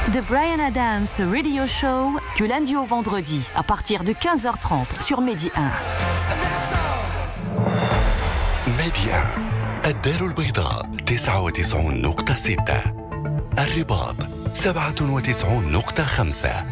The Bryan Adams Radio Show, du lundi au vendredi, à partir de 15h30 sur Medi 1. ميدي 1 الدار البيضاء 99.6 الرباط 97.5